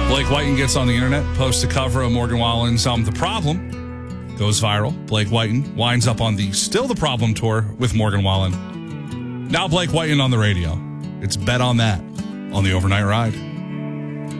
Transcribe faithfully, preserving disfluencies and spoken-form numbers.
Blake Whiten gets on the internet, posts a cover of Morgan Wallen's um, The Problem. Goes viral. Blake Whiten winds up on the Still the Problem tour with Morgan Wallen. Now Blake Whiten on the radio. It's Bet on That on the Overnight Ride.